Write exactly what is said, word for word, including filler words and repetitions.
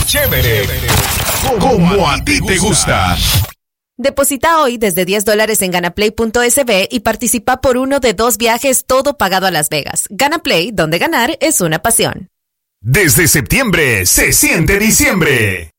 chévere, como a ti te gusta. Deposita hoy desde diez dólares en ganaplay punto es be y participa por uno de dos viajes, todo pagado a Las Vegas. Ganaplay, donde ganar es una pasión. Desde septiembre se siente diciembre.